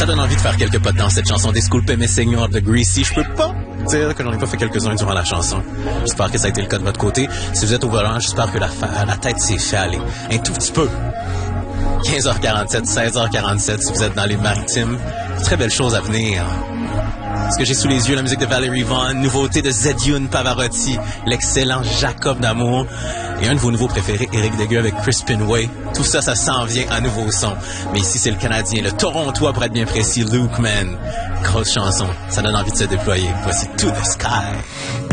Ça donne envie de faire quelques potes dans cette chanson. Disculpe mes seigneurs de Greasy. Je peux pas dire que j'en ai pas fait quelques-uns durant la chanson. J'espère que ça a été le cas de votre côté. Si vous êtes au volant, j'espère que la tête s'est fait aller un tout petit peu. 15h47, 16h47, si vous êtes dans les maritimes. Très belle chose à venir. Ce que j'ai sous les yeux, la musique de Valerie Vaughn, nouveauté de Zedune Pavarotti, l'excellent Jacob d'Amour et un de vos nouveaux préférés, Éric Degueux avec Crispin Way. Tout ça, ça s'en vient en nouveau son. Mais ici, c'est le Canadien, le Torontois pour être bien précis, Luke Man. Grosse chanson, ça donne envie de se déployer. Voici To The Sky.